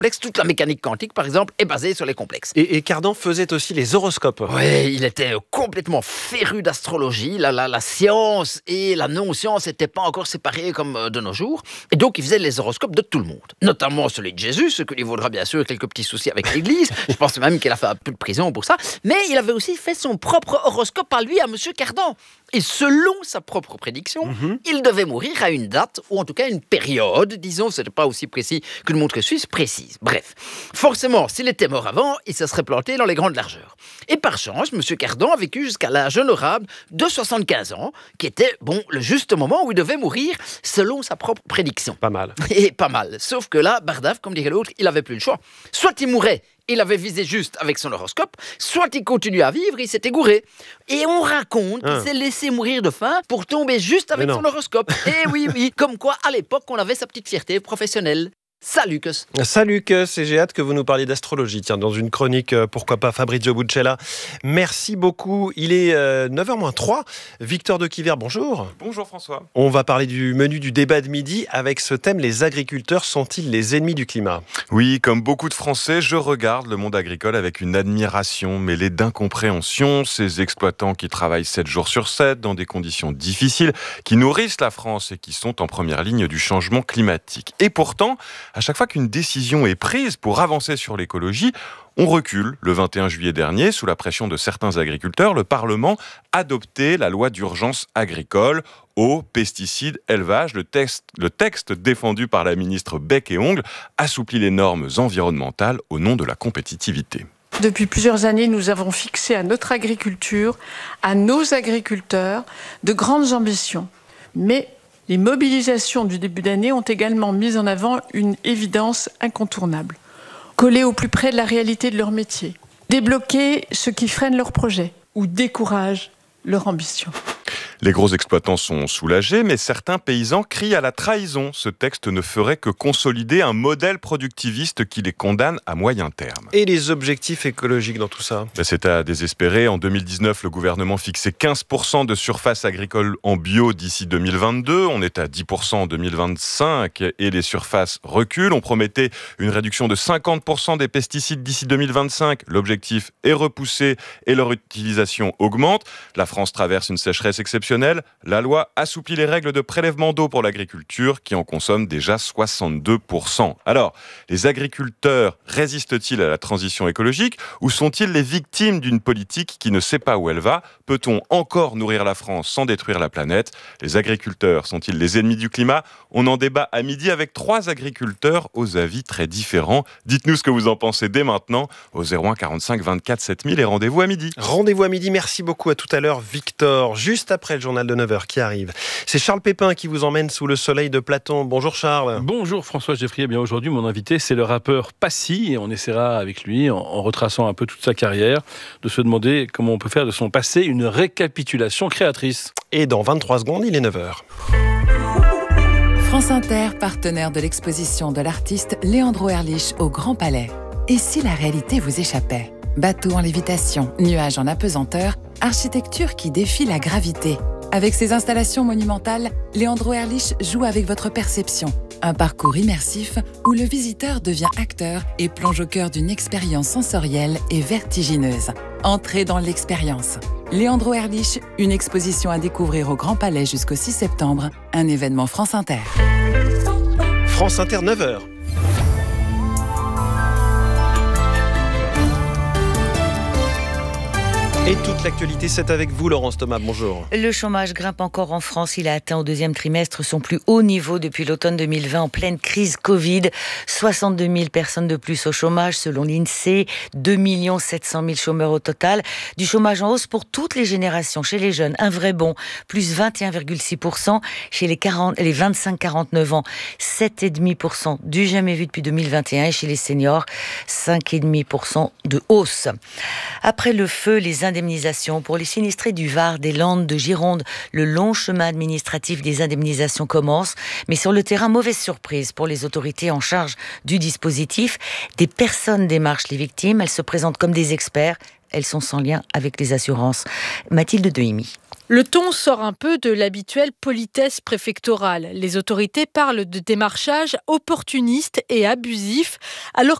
Toute la mécanique quantique, par exemple, est basée sur les complexes. Et Cardan faisait aussi les horoscopes. Oui, il était complètement féru d'astrologie. La science et la non-science n'étaient pas encore séparées comme de nos jours. Et donc, il faisait les horoscopes de tout le monde. Notamment celui de Jésus, ce qui lui vaudra bien sûr quelques petits soucis avec l'Église. Je pense même qu'il a fait un peu de prison pour ça. Mais il avait aussi fait son propre horoscope à lui, à Monsieur Cardan. Et selon sa propre prédiction, il devait mourir à une date, ou en tout cas une période, disons, ce n'était pas aussi précis qu'une montre suisse précise. Bref, forcément, s'il était mort avant, il se serait planté dans les grandes largeurs. Et par chance, M. Cardan a vécu jusqu'à l'âge honorable de 75 ans, qui était, le juste moment où il devait mourir, selon sa propre prédiction. Pas mal. Et pas mal. Sauf que là, Bardaf, comme dirait l'autre, il n'avait plus le choix. Soit il mourait, il avait visé juste avec son horoscope, soit il continuait à vivre, il s'était gouré. Et on raconte qu'il s'est laissé mourir de faim pour tomber juste avec son horoscope. Et oui, comme quoi, à l'époque, on avait sa petite fierté professionnelle. Salut Cus. Salut Cus, et j'ai hâte que vous nous parliez d'astrologie. Tiens, dans une chronique, pourquoi pas, Fabrizio Buccella. Merci beaucoup. Il est 9h-3. Victor de Quiver, bonjour. Bonjour François. On va parler du menu du débat de midi avec ce thème: les agriculteurs sont-ils les ennemis du climat ? Oui, comme beaucoup de Français, je regarde le monde agricole avec une admiration mêlée d'incompréhension. Ces exploitants qui travaillent 7 jours sur 7 dans des conditions difficiles, qui nourrissent la France et qui sont en première ligne du changement climatique. Et pourtant, à chaque fois qu'une décision est prise pour avancer sur l'écologie, on recule. Le 21 juillet dernier, sous la pression de certains agriculteurs, le Parlement adoptait la loi d'urgence agricole, eau, pesticides, élevage. Le texte défendu par la ministre Bec et Ongles assouplit les normes environnementales au nom de la compétitivité. Depuis plusieurs années, nous avons fixé à notre agriculture, à nos agriculteurs, de grandes ambitions. Mais les mobilisations du début d'année ont également mis en avant une évidence incontournable. Coller au plus près de la réalité de leur métier. Débloquer ce qui freine leur projet ou décourage leur ambition. Les gros exploitants sont soulagés, mais certains paysans crient à la trahison. Ce texte ne ferait que consolider un modèle productiviste qui les condamne à moyen terme. Et les objectifs écologiques dans tout ça ? C'est à désespérer. En 2019, le gouvernement fixait 15% de surface agricole en bio d'ici 2022. On est à 10% en 2025 et les surfaces reculent. On promettait une réduction de 50% des pesticides d'ici 2025. L'objectif est repoussé et leur utilisation augmente. La France traverse une sécheresse exceptionnelle. La loi assouplit les règles de prélèvement d'eau pour l'agriculture qui en consomme déjà 62%. Alors, les agriculteurs résistent-ils à la transition écologique ou sont-ils les victimes d'une politique qui ne sait pas où elle va ? Peut-on encore nourrir la France sans détruire la planète ? Les agriculteurs sont-ils les ennemis du climat ? On en débat à midi avec 3 agriculteurs aux avis très différents. Dites-nous ce que vous en pensez dès maintenant au 01 45 24 7000 et rendez-vous à midi. Rendez-vous à midi, merci beaucoup, à tout à l'heure Victor. Juste après le journal de 9h qui arrive. C'est Charles Pépin qui vous emmène sous le soleil de Platon. Bonjour Charles. Bonjour François Geffrier. Bien aujourd'hui, mon invité, c'est le rappeur Passy et on essaiera avec lui, en retraçant un peu toute sa carrière, de se demander comment on peut faire de son passé une récapitulation créatrice. Et dans 23 secondes, il est 9h. France Inter, partenaire de l'exposition de l'artiste Leandro Erlich au Grand Palais. Et si la réalité vous échappait ? Bateau en lévitation, nuages en apesanteur, architecture qui défie la gravité. Avec ses installations monumentales, Leandro Erlich joue avec votre perception. Un parcours immersif où le visiteur devient acteur et plonge au cœur d'une expérience sensorielle et vertigineuse. Entrez dans l'expérience. Leandro Erlich, une exposition à découvrir au Grand Palais jusqu'au 6 septembre, un événement France Inter. France Inter, 9h. Et toute l'actualité, c'est avec vous, Laurence Thomas. Bonjour. Le chômage grimpe encore en France. Il a atteint au deuxième trimestre son plus haut niveau depuis l'automne 2020, en pleine crise Covid. 62 000 personnes de plus au chômage, selon l'INSEE. 2 700 000 chômeurs au total. Du chômage en hausse pour toutes les générations. Chez les jeunes, un vrai bond, plus 21,6%. Chez les 25-49 ans, 7,5% du jamais vu depuis 2021. Et chez les seniors, 5,5% de hausse. Après le feu, les indemnisations pour les sinistrés du Var, des Landes, de Gironde. Le long chemin administratif des indemnisations commence, mais sur le terrain, mauvaise surprise pour les autorités en charge du dispositif. Des personnes démarchent les victimes, elles se présentent comme des experts, elles sont sans lien avec les assurances. Mathilde Dehimi. Le ton sort un peu de l'habituelle politesse préfectorale. Les autorités parlent de démarchage opportuniste et abusif, alors